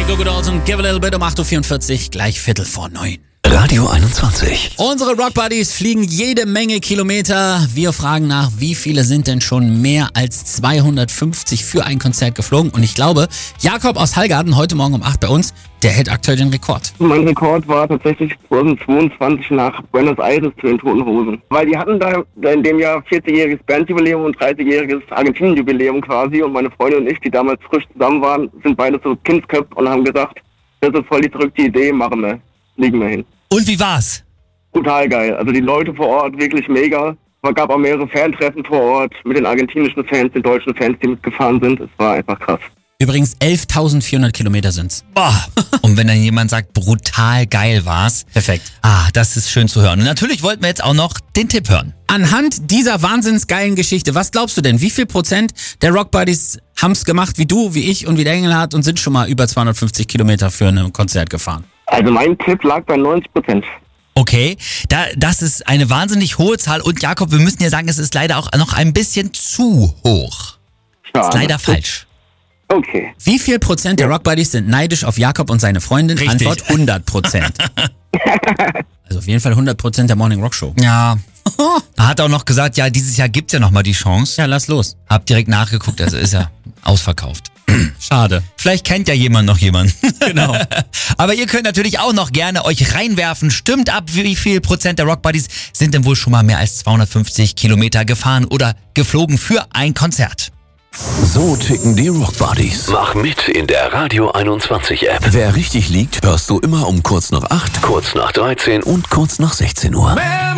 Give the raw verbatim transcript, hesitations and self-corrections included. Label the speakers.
Speaker 1: Goo Goo Dolls und Give a Little Bit um acht Uhr vierundvierzig, gleich Viertel vor neun.
Speaker 2: Radio einundzwanzig.
Speaker 1: Unsere Rock Buddies fliegen jede Menge Kilometer. Wir fragen nach, wie viele sind denn schon mehr als zweihundertfünfzig für ein Konzert geflogen? Und ich glaube, Jakob aus Hallgarten, heute Morgen um acht bei uns, der hält aktuell den Rekord.
Speaker 3: Mein Rekord war tatsächlich zweitausendzweiundzwanzig nach Buenos Aires zu den Toten Hosen. Weil die hatten da in dem Jahr vierzigjähriges Bandjubiläum und dreißigjähriges Argentinien-Jubiläum quasi. Und meine Freundin und ich, die damals frisch zusammen waren, sind beide so Kindsköpfe und haben gesagt, das ist voll die verrückte Idee, machen wir, legen wir hin.
Speaker 4: Und wie war's?
Speaker 3: Total geil. Also die Leute vor Ort wirklich mega. Es gab auch mehrere Fantreffen vor Ort mit den argentinischen Fans, den deutschen Fans, die mitgefahren sind. Es war einfach krass.
Speaker 1: Übrigens elftausendvierhundert Kilometer sind's.
Speaker 4: Boah. Und wenn dann jemand sagt, brutal geil war's.
Speaker 1: Perfekt.
Speaker 4: Ah, das ist schön zu hören. Und natürlich wollten wir jetzt auch noch den Tipp hören.
Speaker 1: Anhand dieser wahnsinnsgeilen Geschichte, was glaubst du denn, wie viel Prozent der Rock Buddies haben's gemacht wie du, wie ich und wie der Engelhardt und sind schon mal über zweihundertfünfzig Kilometer für ein Konzert gefahren?
Speaker 3: Also mein Tipp lag bei neunzig Prozent.
Speaker 4: Okay, da, das ist eine wahnsinnig hohe Zahl. Und Jakob, wir müssen ja sagen, es ist leider auch noch ein bisschen zu hoch.
Speaker 3: Schade.
Speaker 4: Ist leider falsch.
Speaker 3: Okay.
Speaker 1: Wie viel Prozent der Rock Buddies sind neidisch auf Jakob und seine Freundin?
Speaker 4: Richtig.
Speaker 1: Antwort hundert Prozent. Also auf jeden Fall hundert Prozent der Morning Rock Show.
Speaker 4: Ja. Er hat auch noch gesagt, ja, dieses Jahr gibt's ja nochmal die Chance.
Speaker 1: Ja, lass los.
Speaker 4: Hab direkt nachgeguckt, also ist ja ausverkauft.
Speaker 1: Schade.
Speaker 4: Vielleicht kennt ja jemand noch jemanden.
Speaker 1: Genau.
Speaker 4: Aber ihr könnt natürlich auch noch gerne euch reinwerfen. Stimmt ab, wie viel Prozent der Rock Buddies sind denn wohl schon mal mehr als zweihundertfünfzig Kilometer gefahren oder geflogen für ein Konzert?
Speaker 2: So ticken die Rock Buddies.
Speaker 5: Mach mit in der Radio einundzwanzig App.
Speaker 2: Wer richtig liegt, hörst du immer um kurz nach acht,
Speaker 5: Kurz nach dreizehn
Speaker 2: und kurz nach sechzehn Uhr.